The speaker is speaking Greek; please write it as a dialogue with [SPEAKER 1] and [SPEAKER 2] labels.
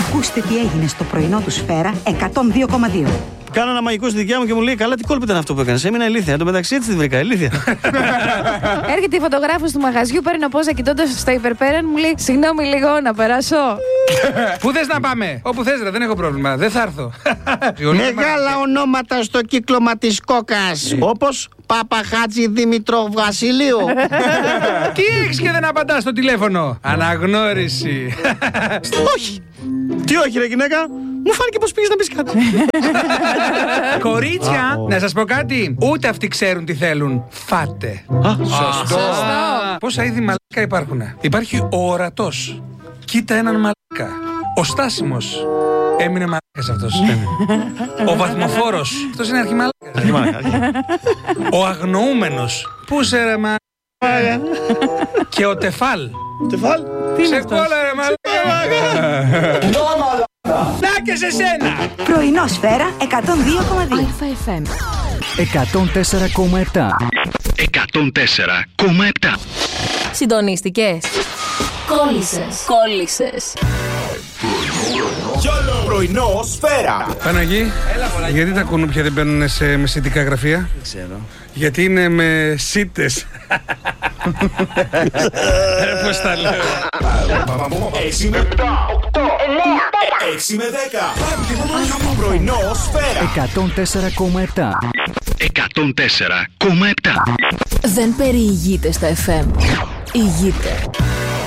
[SPEAKER 1] Ακούστε τι έγινε στο πρωινό του Σφαίρα 102,2.
[SPEAKER 2] Κάνω ένα μαγικό στη δικιά μου και μου λέει: καλά, τι κόλπο ήταν αυτό που έκανε. Έμεινα ηλίθεια. Εν τω μεταξύ έτσι τη βρήκα, ηλίθεια.
[SPEAKER 3] Έρχεται η φωτογράφος του μαγαζιού, παίρνω πόσα κοιτώντας στα υπερπέραν, μου λέει: συγγνώμη λίγο, να περάσω.
[SPEAKER 4] Πού θες να πάμε? Όπου θες, δεν έχω πρόβλημα. Δεν θα έρθω.
[SPEAKER 5] Μεγάλα ονόματα στο κύκλωμα της κόκας. Όπως Παπαχάτζη Δήμητρο Βασιλείου.
[SPEAKER 4] Τι έχεις και δεν απαντάς στο τηλέφωνο? Αναγνώριση.
[SPEAKER 2] Όχι. Τι όχι, ρε γυναίκα. Μου φάνηκε πως πήγες να πεις κάτι.
[SPEAKER 4] Κορίτσια, να σας πω κάτι. Ούτε αυτοί ξέρουν τι θέλουν. Φάτε. Σωστό. Πόσα είδη μαλάκα υπάρχουν? Υπάρχει ο ορατός. Κοίτα έναν μαλάκα. Ο στάσιμος. Έμεινε μαλάκας αυτός. Ο βαθμοφόρος. Αυτός είναι αρχιμαλάκας. Ο αγνοούμενος. Πού σε ρε μαλάκα. Και ο τεφάλ.
[SPEAKER 2] Τεφάλ.
[SPEAKER 4] Σε κόλλα ρε μαλάκα. Να και σε σένα.
[SPEAKER 1] Πρωινό Σφαίρα 102,2.
[SPEAKER 3] FM
[SPEAKER 6] 104,7. 104,7.
[SPEAKER 3] Συντονίστηκες? Κόλλησες.
[SPEAKER 7] Πρωινό Σφαίρα.
[SPEAKER 4] Παναγί, γιατί τα κουνούπια δεν μπαίνουν σε μεσητικά γραφεία?
[SPEAKER 2] Δεν ξέρω.
[SPEAKER 4] Γιατί είναι με σίτες. Πώς τα λέω?
[SPEAKER 7] 6 με 7, 8, 9, 6 με 10. Πρωινό Σφαίρα.
[SPEAKER 6] 104,7. 104,7.
[SPEAKER 3] Δεν περιηγείται στα FM. Ηγείται.